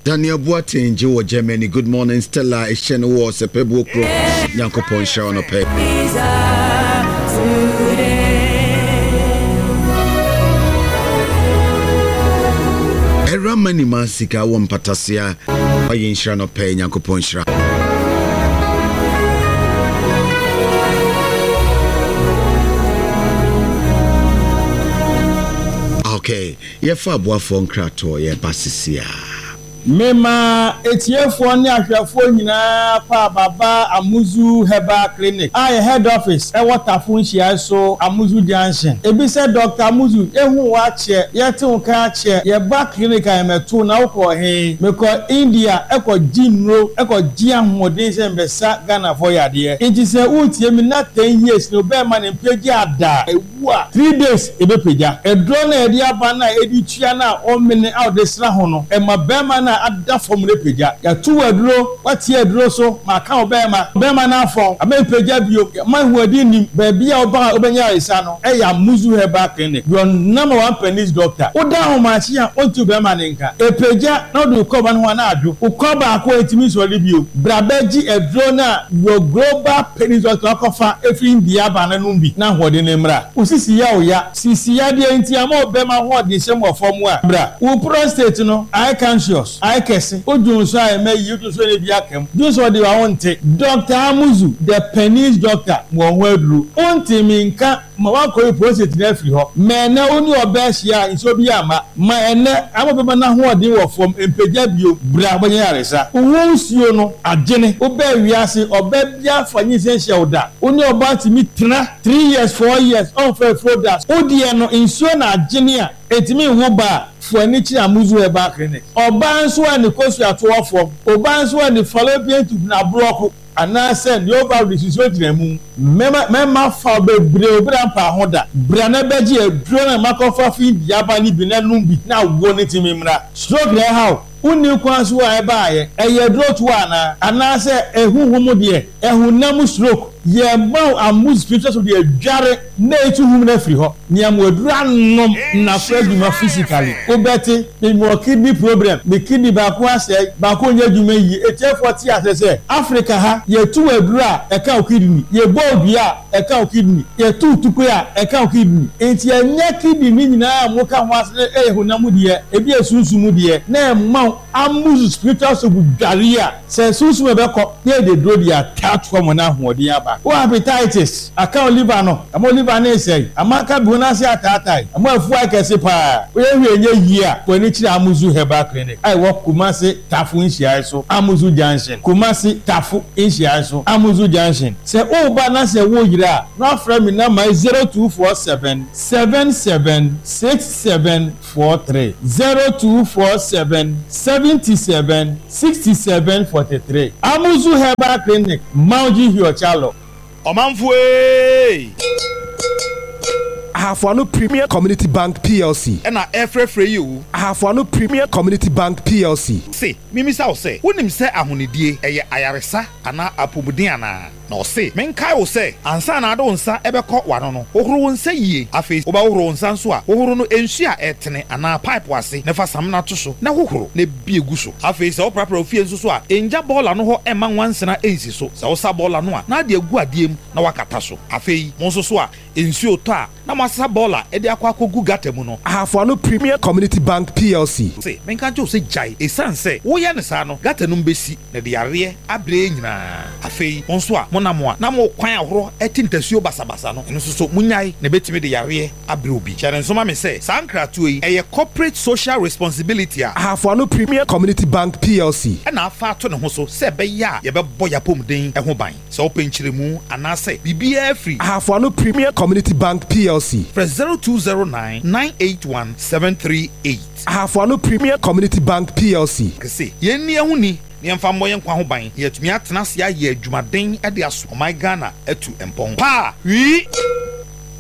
Daniel Boateng wo Germany. Good morning, Stella. Eshen wo sepebu okro. Nyankopon sha ono pe. Era mani masika wo mpatasia. Ayin sha no pe Nyankopon sha. Okay, yefa aboafo nkrato ye basisia. Mema etiefo ne ahwefo nyina pa baba Amuzu Herbal Clinic. I head office e Waterfront Nhia so Amuzu Junction. Ebi se Dr. Amuzu ehu wa che yete nka che ye ba clinic a meto na wo he meko India eko jinro eko gia hoden se mbesa Ghana for yade. Nti se utie mi na 10 years no be man mpegi ada ewu a 3 days ebe peja. Edro na edi aba na edi tua na o mene out de sra ho no e ma be man ada fom le peja ya tu aduro watie aduro so ma ka obema na fom ame peja bio ma huadi ni ba bia oba obenya isa no e ya Amuzu Herbal Clinic your number 1 penis doctor oda ho ma chi a ontu bema ne nka e peja na do ko ba no na adu ukoba ko etimi so le bio brabeji aduro na your global penis doctor kofa efi India ba na numbi na hode ne mra usisi ya oya sisi ya de nti ama obema hode sem ofom a bra wo prostate no I conscious kese odunso a emeyi odunso ne bia kem dunso de wa wonte Dr. Amuzu the penis doctor mo ho aduru onti mi nka ma wa ko prostate na afiri ho me na oni obehia nso bi ama ma ene amobeba na ho odin wo fom empeja bio bra banya yaresa wonsuo no agene oba wiase oba bia fanyi senhia oda oni oba ti mi tena 3 years 4 years on for products odie no nsuo na agene a etimi ho ba for nichi Amuzu Herbal Clinic oba nso ani kosu atowafo oba nso ani fallopian tube na block ana send your over decision diremu mema fa bebre obra mpa hoda bra na beji edro na makofa fi biaba ni bi na numbi na wo ne timi mra stroke na how uni kwanso a eba ye eyedro to ana se ehuhum de ehunam stroke ye ma Amuzu spiritual so de adware na etuhum na free ho niam wadura nom na fraguma physically obeti me kidney problem me kidney ba ko ase ba ko nya dwuma yi etiefo ti asese Africa ha ye tu wadura e ka kidney ye bodua e ka kidney ye tu tukoya e ka kidney enti anya kidney ni nyina mo ka ho ase ehunam de ebi esunsumu de na ma Amuzu spiritual so budwaria se sunsumu be ko ye de dro dia tatwa mo na hoodi aba o hepatitis aka liver no amo liver na sei amaka bi na se atatai amo afu akese pa we hwenye yi a ko ni kire Amuzu Herbal Clinic ai wo Kumasi Tafu Nhia so Amuzu Junction Kumasi Tafu Nhia so Amuzu Junction se o ba na se wo yira na afra mi na mai 0247 776743 0247 77 6743 Amuzu Herbal Clinic Mauji Hiochalo Omanfue Ahafwanu Premier Community Bank PLC. Ena efrefre you. Ahafwanu Premier Community Bank PLC. Say, mimi sa o say, wonim say ahonidie eye ayaresa ana apomuden ana. Na o say, menkai o say, ansa na ado nsa ebekọ wano no. Ohuru nsa yie. Afi oba ohuru nsa nso a, ohuru no ensu a etene ana pipe wase. Nefa sam na to so. Na ohuru na bi egu so. Afi se o prapra ofie nso so a, enja bola no ho ema nwansena ensi so. Se o sa bola no a, na de egu adiem na wakata so. Afi mo nso so a, ensu oto a, na masa bola ede akwa kogu gatemu no. Ahafwanu Premier Community Bank PLC. Say, menka jo se jai. Esanse, wo ya ne sa no, gatenu mbesi na de yare abre nyina. Afi mo nso a monamwa na mo kwan ahoro etintasuo basabasa no eno so munyai na betimi de yare abre obi chare nso ma me say sankratu yi eye corporate social responsibility a Ahafwanu Premier Community Bank PLC na afa to ne ho so se be ya ye be boy yapomden eho ban se openchiremu anase bibia free Ahafwanu Premier Community Bank PLC press 0209 981 738 Ahafwanu Premier Community Bank PLC kese yenni ehuni ni mfa moye nkwa ho ban yetumi atena se aye adwumaden ade aso my Ghana etu empon pa wi